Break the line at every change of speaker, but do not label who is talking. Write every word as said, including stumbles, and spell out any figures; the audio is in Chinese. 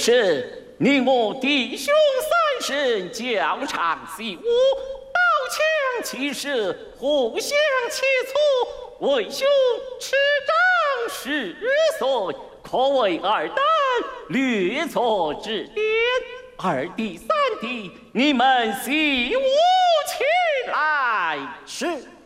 是你我弟兄三人疆场习武，刀枪齐射，互相切磋，为兄持掌十岁，可谓二代略作指点。二弟三弟，你们习武起来。
是。